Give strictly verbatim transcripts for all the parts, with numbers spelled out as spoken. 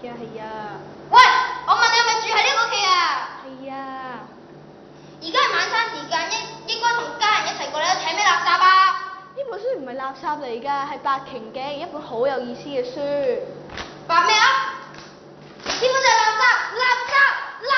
係啊係啊。 喂，我問你係咪住喺呢個屋企啊？ 係啊。 而家係晚餐時間，應應該同家人一齊過嚟睇咩垃圾啊？ 呢本書唔係垃圾嚟㗎，係《白鯨記》，一本好有意思嘅書。 白咩啊？呢本就係垃圾，垃圾，垃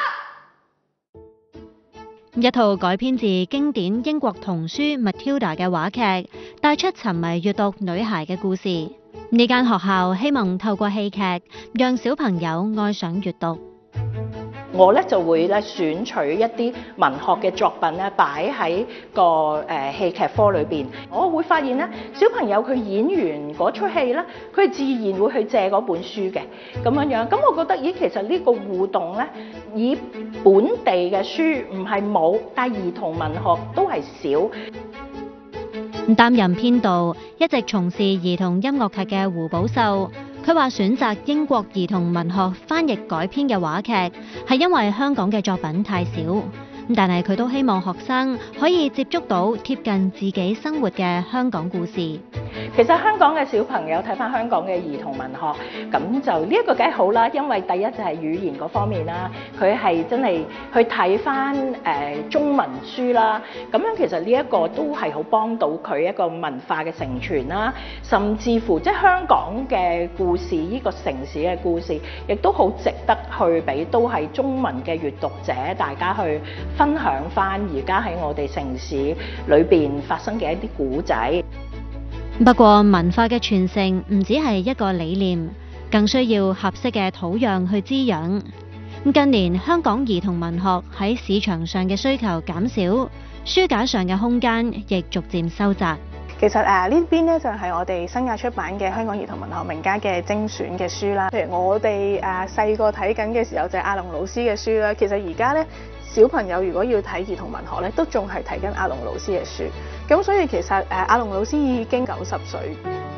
圾！ 一套改編自經典英國童書《Matilda》嘅話劇，帶出沉迷閱讀女孩嘅故事。呢間學校希望透過戲劇，讓小朋友愛上閱讀。 我咧就會咧選取一啲文學嘅作品咧擺喺個誒戲劇科裏邊。我會發現咧，小朋友佢演完嗰出戲咧，佢自然會去借嗰本書嘅咁樣樣。咁我覺得咦，其實呢個互動咧，以本地嘅書唔係冇，但係兒童文學都係少。 擔任編導，一直從事兒童音樂劇嘅胡寶秀。佢話選擇英國兒童文學翻譯改編嘅話劇，係因為香港嘅作品太少。但係佢都希望學生可以接觸到貼近自己生活嘅香港故事。 其實香港嘅小朋友睇翻香港嘅兒童文學，咁就呢一個梗係好啦，因為第一就係語言嗰方面啦，佢係真係去睇翻誒中文書啦，咁樣其實呢一個都係好幫到佢一個文化嘅承傳啦，甚至乎即係香港嘅故事，呢個城市嘅故事，亦都好值得去俾都係中文嘅閱讀者大家去分享翻而家喺我哋城市裏邊發生嘅一啲古仔。 不過文化嘅傳承唔只係一個理念，更需要合適嘅土壤去滋養。近年香港兒童文學喺市場上嘅需求減少，書架上嘅空間亦逐漸收窄。 其實誒、啊、呢邊咧就係、是、我哋新亞出版嘅香港兒童文學名家嘅精選嘅書啦。譬如我哋誒細個睇緊嘅時候就係阿龍老師嘅書啦。其實而家咧小朋友如果要睇兒童文學咧，都仲係睇緊阿龍老師嘅書。咁所以其實誒阿龍老師已經九十歲。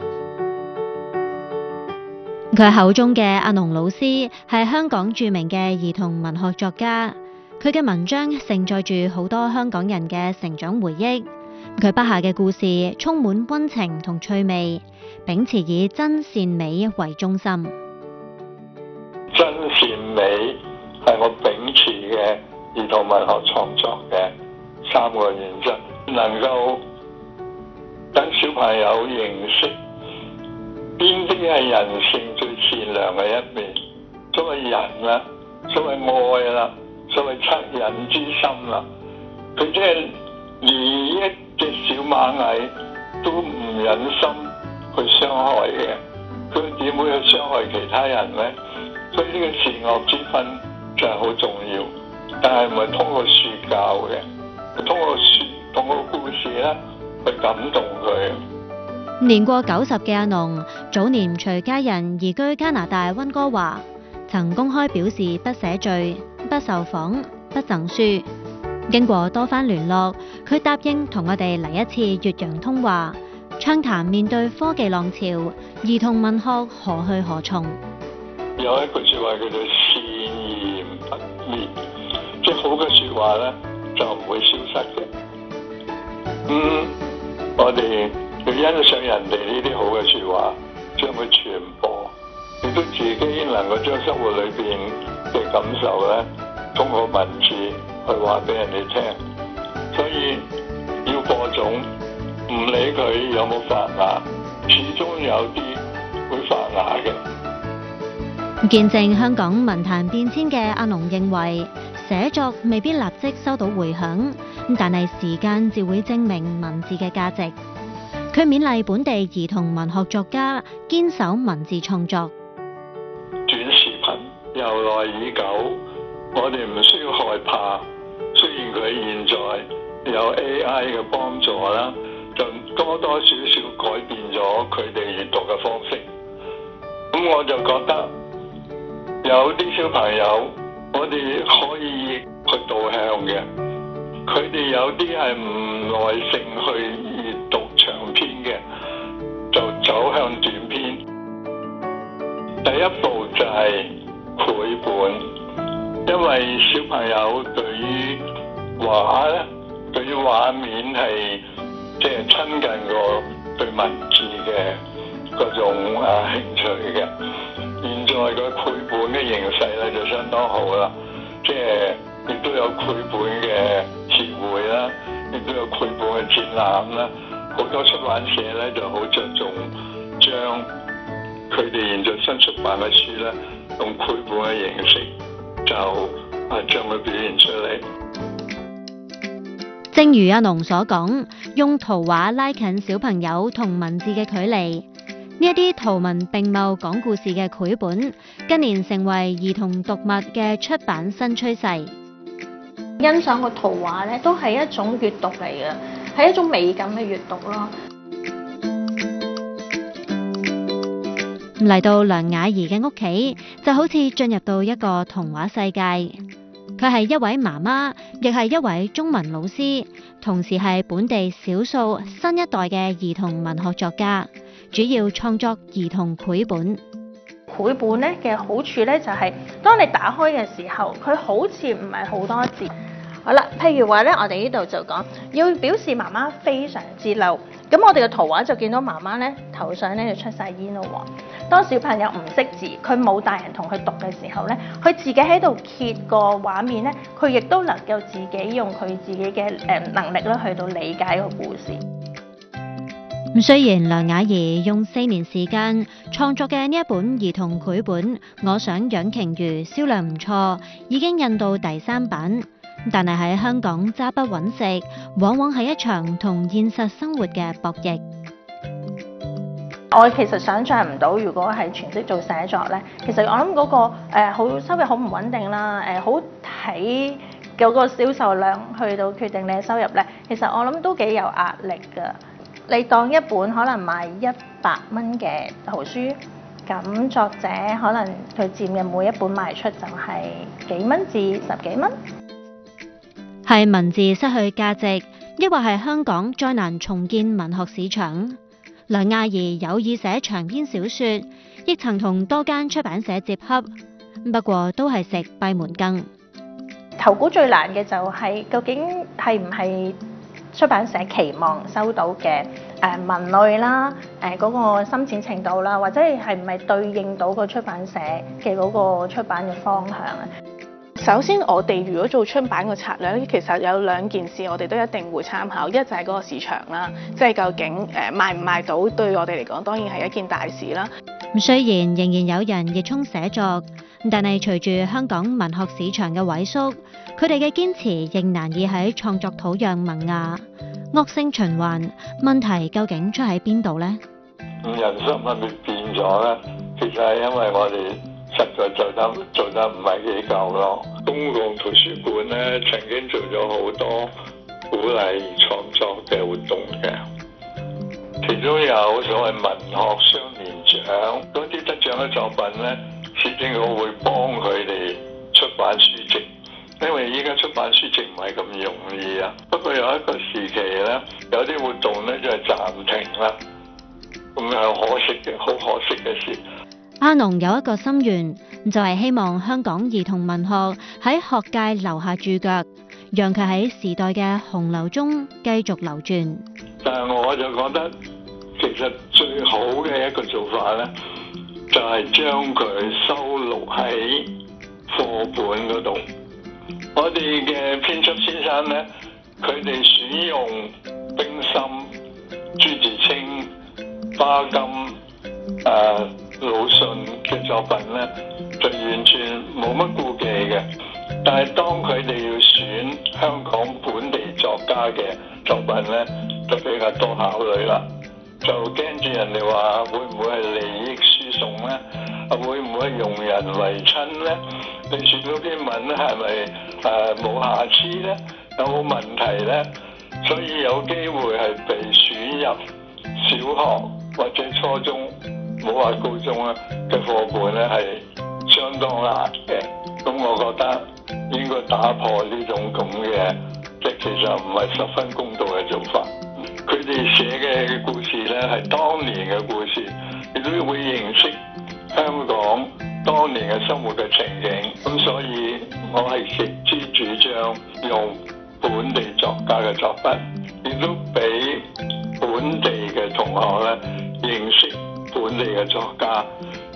佢口中嘅阿龍老師係香港著名嘅兒童文學作家，佢嘅文章承載住好多香港人嘅成長回憶。佢筆下嘅故事充滿溫情同趣味，秉持以真善美為中心。 真善美係我秉持嘅兒童文學創作嘅三個原則，能夠等小朋友認識邊啲係人性最善良嘅一面。所謂人啦，所謂愛啦，所謂惻隱之心啦，佢即係連一隻小螞蟻都唔忍心去傷害嘅，佢點會去傷害其他人呢？所以呢個善惡之分就係好重要，但係唔係通過書教嘅，通過書通過故事咧去感動佢。 年過九十嘅阿龍，早年隨家人移居加拿大溫哥華，曾公開表示不寫序、不受訪、不贈書。經過多番聯絡，佢答應同我哋嚟一次越洋通話，暢談面對科技浪潮，兒童文學何去何從。 有一句説話叫做善言不滅，即係好嘅説話咧就唔會消失嘅。嗯，我哋要欣賞人哋呢啲好嘅説話，將佢傳播，亦都自己能夠將生活裏邊嘅感受咧，通過文字去話俾人哋聽。所以要播種，唔理佢有冇發芽，始終有啲會發芽嘅。 見證香港文壇變遷嘅阿龍認為，寫作未必立即收到回響，但係時間就會證明文字嘅價值。佢勉勵本地兒童文學作家堅守文字創作。 短視頻由來已久，我哋唔需要害怕。雖然佢現在有 A I 嘅幫助啦，就多多少少改變咗佢哋閱讀嘅方式。咁我就覺得有啲小朋友，我哋可以去導向嘅。佢哋有啲係唔耐性去閱讀長篇嘅，就走向短篇。第一步就係繪本，因為小朋友對於畫咧，對於畫面係即係親近過對文字嘅嗰種啊興趣嘅。 現在個繪本嘅形勢咧就相當好啦，即係亦都有繪本嘅協會啦，亦都有繪本嘅展覽啦。好多出版社咧就好着重將佢哋現在新出版嘅書咧，用繪本嘅形式就啊將佢表現出嚟。 正如阿農所講，用圖畫拉近小朋友同文字嘅距離。呢一啲圖文並茂講故事嘅繪本，近年成為兒童讀物嘅出版新趨勢。 欣賞個圖畫咧，都係一種閱讀嚟嘅，係一種美感嘅閱讀咯。 嚟到梁雅儀嘅屋企，就好似進入到一個童話世界。佢係一位媽媽，亦係一位中文老師，同時係本地少數新一代嘅兒童文學作家，主要創作兒童繪本。 繪本咧嘅好處咧就係，當你打開嘅時候，佢好似唔係好多字。好啦，譬如話咧，我哋呢度就講要表示媽媽非常之嬲，咁我哋嘅圖畫就見到媽媽咧頭上咧就出晒煙咯喎。當小朋友唔識字，佢冇大人同佢讀嘅時候咧，佢自己喺度揭個畫面咧，佢亦都能夠自己用佢自己嘅誒能力咧去到理解個故事。 咁雖然梁雅儀用四年時間創作嘅呢一本兒童繪本《我想養鯨魚》銷量唔錯，已經印到第三版，但係喺香港揸筆揾食，往往係一場同現實生活嘅博弈。 我其實想像唔到，如果係全職做寫作咧，其實我諗嗰、那個誒好、呃、收入好唔穩定啦，誒好睇嗰個銷售量去到決定你嘅收入咧，其實我諗都幾有壓力㗎。你當一本可能賣一百蚊嘅圖書，咁作者可能佢佔嘅每一本賣出就係幾蚊至十幾蚊。 係文字失去價值，抑或係香港再難重建文學市場？梁雅儀有意寫長篇小說，亦曾同多間出版社接洽，不過都係食閉門羹。 投稿最難嘅就係、是、究竟係唔係出版社期望收到嘅誒文類啦，誒、呃、嗰、那個深淺程度啦，或者係唔係對應到個出版社嘅嗰個出版嘅方向啊？ 首先，我哋如果做出版個策略咧，其實有兩件事我哋都一定會參考，一就係嗰個市場啦，即係究竟誒賣唔賣到，對我哋嚟講當然係一件大事啦。 雖然仍然有人熱衷寫作，但係隨住香港文學市場嘅萎縮，佢哋嘅堅持仍難以喺創作土壤萌芽，惡性循環。問題究竟出喺邊度呢？ 人心係咪變咗咧？其實係因為我哋實在做得做得唔係幾夠咯。公共圖書館咧曾經做咗好多鼓勵創作嘅活動嘅，其中有所謂文學雙年獎，嗰啲得獎嘅作品咧，市政局會幫佢哋出版書籍，因為依家出版書籍唔係咁容易啊。不過有一個時期咧，有啲活動咧就係暫停啦，咁係可惜嘅，好可惜嘅事。 阿農有一個心願，就係希望香港兒童文學喺學界留下注腳，讓佢喺時代嘅洪流中繼續流轉。 但係我就覺得，其實最好嘅一個做法咧，就係將佢收錄喺課本嗰度。我哋嘅編輯先生咧，佢哋選用冰心、朱自清、巴金、誒、呃、魯迅嘅作品咧，就完全冇乜顧忌嘅。但係當佢哋要選香港本地作家嘅作品咧，就比較多考慮啦。就驚住人哋話會唔會係利益輸送咧？啊，會唔會用人為親咧？你選嗰篇文咧係咪誒冇瑕疵咧？有冇問題咧？所以有機會係被選入小學或者初中，冇話高中啦嘅課本咧係相當難嘅。咁我覺得應該打破呢種咁嘅，即係其實唔係十分公道嘅做法。佢哋寫嘅故事咧係當年嘅故事，亦都會認識香港當年嘅生活嘅情景。咁所以我係極之主張用本地作家嘅作品，亦都俾本地嘅同學咧認識本地嘅作家，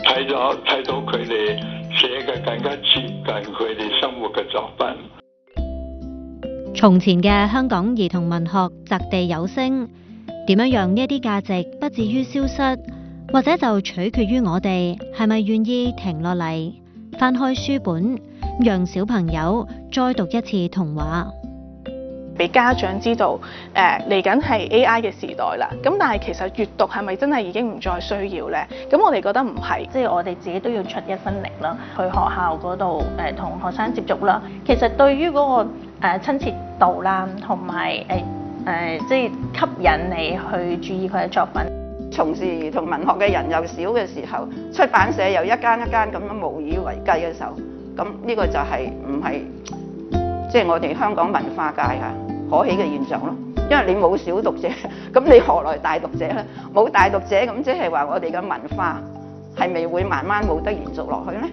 睇咗睇到佢哋寫嘅更加接近佢哋生活嘅作品。 從前嘅香港兒童文學擲地有聲，點樣讓呢一啲價值不至於消失，或者就取決於我哋係咪願意停落嚟，翻開書本，讓小朋友再讀一次童話。 俾家長知道，誒嚟緊係 A I 嘅時代啦。咁但係其實閱讀係咪真係已經唔再需要呢？咁我哋覺得唔係， 即係我哋自己都要出一分力啦，去學校嗰度誒同學生接觸啦。其實對於嗰個誒親切度啦，同埋誒誒即係吸引你去注意佢嘅作品。 從事兒童文學嘅人又少嘅時候，出版社又一間一間咁樣無以為繼嘅時候，咁呢個就係唔係即係我哋香港文化界嚇可喜嘅現象咯。因為你冇小讀者，咁你何來大讀者咧？冇大讀者，咁即係話我哋嘅文化係咪會慢慢冇得延續落去咧？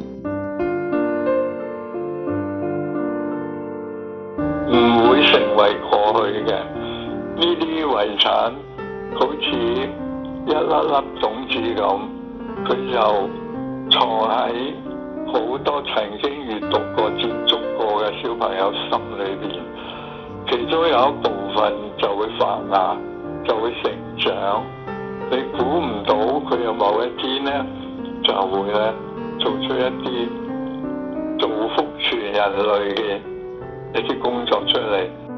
唔會成為過去嘅呢啲遺產，好似一粒粒種子咁，佢就藏喺好多曾經閱讀過、接觸過嘅小朋友心裏邊，其中有一部分就會發芽，就會成長。你估唔到佢有某一天咧，就會咧做出一啲造福全人類嘅一啲工作出嚟。